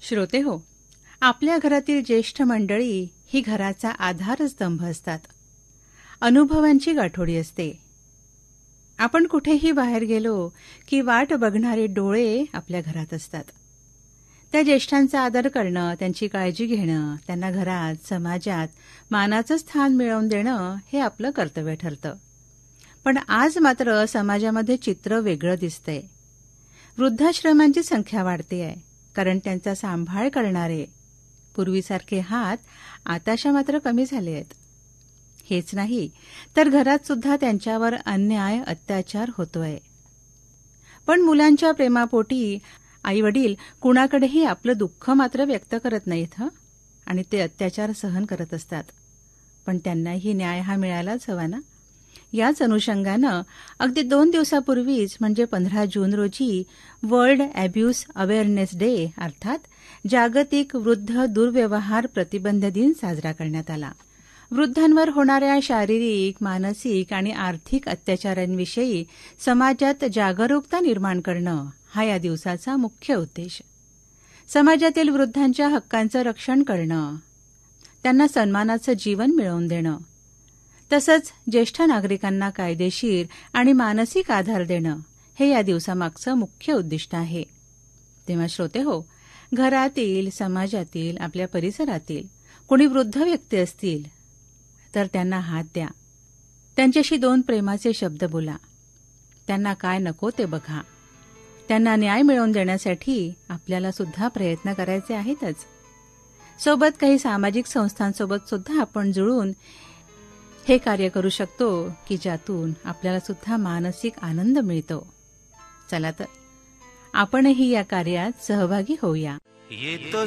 श्रोते हो, आपल्या घरातील ज्येष्ठ मंडळी ही घराचा आधारस्तंभ असतात. अनुभवांची गाठोडी असते. आपण कुठेही बाहेर गेलो की वाट बघणारे डोळे आपल्या घरात असतात. त्या ज्येष्ठांचा आदर करणं, त्यांची काळजी घेणं, त्यांना घरात, समाजात मानाचं स्थान मिळवून देणं हे आपलं कर्तव्य ठरतं. पण आज मात्र समाजामध्ये चित्र वेगळं दिसतंय. वृद्धाश्रमांची संख्या वाढते आहे, कारण त्यांचा सांभाळ करणारे पूर्वीसारखे हात आताशा मात्र कमी झाले आहेत. हेच नाही तर घरात सुद्धा त्यांच्यावर अन्याय, अत्याचार होतोय. पण मुलांच्या प्रेमापोटी आईवडील कुणाकडेही आपलं दुःख मात्र व्यक्त करत नाहीत आणि ते अत्याचार सहन करत असतात. पण त्यांनाही न्याय हा मिळायलाच हवा ना. याच अनुषंगानं अगदी 2 दिवसापूर्वीच म्हणजे 15 जून रोजी वर्ल्ड अब्यूज अवेअरनेस डे अर्थात जागतिक वृद्ध दुर्व्यवहार प्रतिबंध दिन साजरा करण्यात आला. वृद्धांवर होणाऱ्या शारीरिक, मानसिक आणि आर्थिक अत्याचारांविषयी समाजात जागरूकता निर्माण करणं हा या दिवसाचा मुख्य उद्देश. समाजातील वृद्धांच्या हक्कांचं रक्षण करणं, त्यांना सन्मानाचं जीवन मिळवून देणं, तसंच ज्येष्ठ नागरिकांना कायदेशीर आणि मानसिक आधार देणं हे या दिवसामागचं मुख्य उद्दिष्ट आहे. तेव्हा श्रोते हो, घरातील, समाजातील, आपल्या परिसरातील कोणी वृद्ध व्यक्ती असतील तर त्यांना हात द्या. त्यांच्याशी 2 प्रेमाचे शब्द बोला. त्यांना काय नको ते बघा. त्यांना न्याय मिळवून देण्यासाठी आपल्याला सुद्धा प्रयत्न करायचे आहेतच. सोबत काही सामाजिक संस्थांसोबत सुद्धा आपण जुळून हे कार्य करू शकतो की ज्यातून आपल्याला सुद्धा मानसिक आनंद मिळतो. चला तर आपणही या कार्यात सहभागी होऊया. ये तो